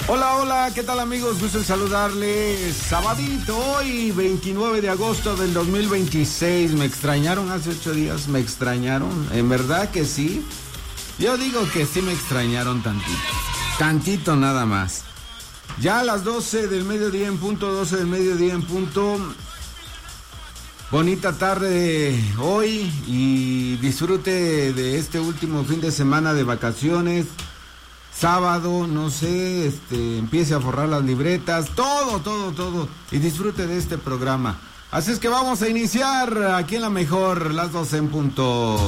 Hola, hola, ¿qué tal amigos? Gusto en saludarles. Sabadito, hoy 29 de agosto del 2026. ¿Me extrañaron hace 8 días? ¿Me extrañaron? ¿En verdad que sí? Yo digo que sí me extrañaron tantito. Tantito nada más. Ya a las 12 del mediodía en punto, 12 del mediodía en punto. Bonita tarde hoy y disfrute de este último fin de semana de vacaciones. Sábado, no sé, empiece a forrar las libretas, todo, y disfrute de este programa. Así es que vamos a iniciar aquí en la mejor, las 12 en punto.